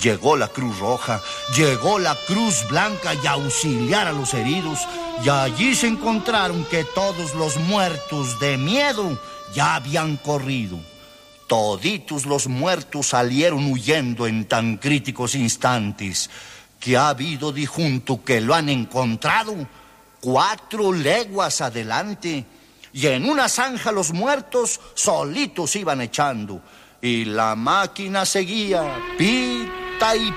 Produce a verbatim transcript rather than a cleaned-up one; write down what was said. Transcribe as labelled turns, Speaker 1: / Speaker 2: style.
Speaker 1: Llegó la Cruz Roja, llegó la Cruz Blanca y a auxiliar a los heridos. Y allí se encontraron que todos los muertos de miedo ya habían corrido. Toditos los muertos salieron huyendo en tan críticos instantes que ha habido dijunto que lo han encontrado cuatro leguas adelante. Y en una zanja los muertos solitos iban echando. Y la máquina seguía, pita y